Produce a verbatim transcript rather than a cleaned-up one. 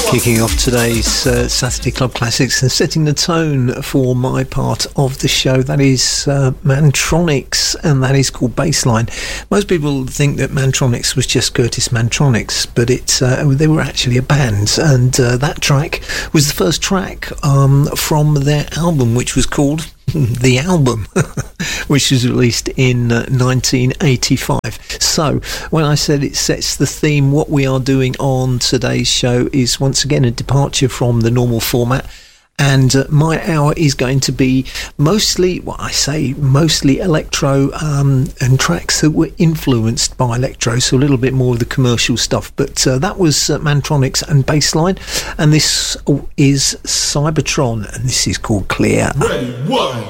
Kicking off today's uh, Saturday Club Classics and setting the tone for my part of the show, that is uh, Mantronix, and that is called Baseline. Most people think that Mantronix was just Curtis Mantronix, but it, uh, they were actually a band, and uh, that track was the first track um, from their album, which was called The Album, which was released in uh, nineteen eighty-five. So when I said it sets the theme, what we are doing on today's show is once again a departure from the normal format, and uh, my hour is going to be mostly, well, I say mostly electro um, and tracks that were influenced by electro, so a little bit more of the commercial stuff. But uh, that was uh, Mantronix and Baseline, and this is Cybertron, and this is called Clear. Ready, one.